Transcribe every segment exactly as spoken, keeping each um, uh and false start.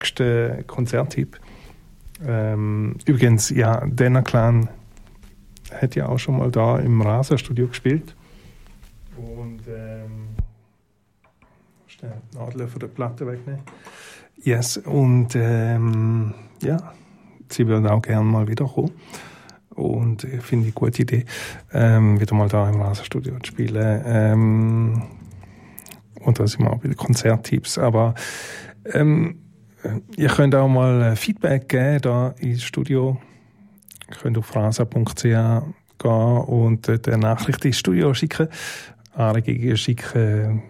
nächsten Konzerttipp. Ähm, übrigens, ja, Dana Clan hat ja auch schon mal da im Rasenstudio gespielt. Und ähm, schnell die Nadel von der Platte wegnehmen. Yes, und ähm, ja, sie würden auch gerne mal wiederkommen. Und ich finde eine gute Idee, ähm, wieder mal da im Rasenstudio zu spielen. Ähm, und da sind wir auch wieder Konzerttipps. Aber ähm, ihr könnt auch mal Feedback geben da ins Studio. Ihr könnt auf rasa punkt c h gehen und dort eine Nachricht ins Studio schicken. Anregungen schicken.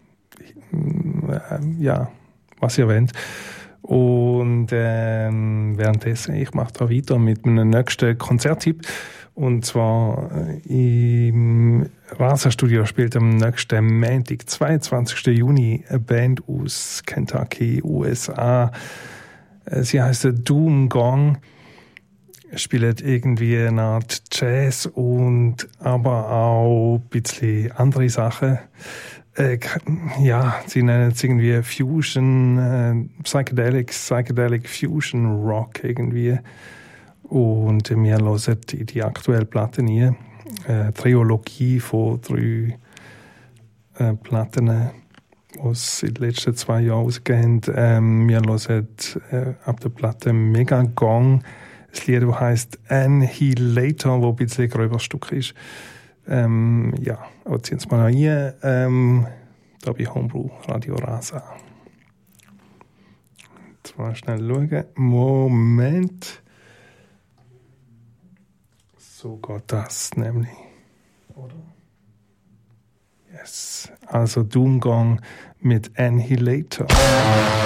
Äh, ja, was ihr wollt. Und ähm, währenddessen, ich mache da weiter mit meinem nächsten Konzerttipp. Und zwar äh, im Rasenstudio spielt am nächsten Montag, zweiundzwanzigsten Juni, eine Band aus Kentucky, U S A. Sie heisst Doom Gong. Spielt irgendwie eine Art Jazz und aber auch ein bisschen andere Sachen. Äh, ja, sie nennen es irgendwie Fusion, äh, Psychedelic, Psychedelic Fusion Rock irgendwie. Und wir hören in die aktuelle Platte rein. Eine Trilogie von drei äh, Platten, die es in den letzten zwei Jahren ausgegeben haben. Ähm, wir hören äh, ab der Platte Mega Gong. Das Lied, das heisst Annihilator, das ein bisschen ein gröberes Stück ist. Ähm, ja, aber ziehen wir mal rein. Ähm, da bei Homebrew Radio Rasa. Jetzt mal schnell schauen. Moment. So geht das nämlich. Oder? Yes. Also Doom Gong mit Annihilator.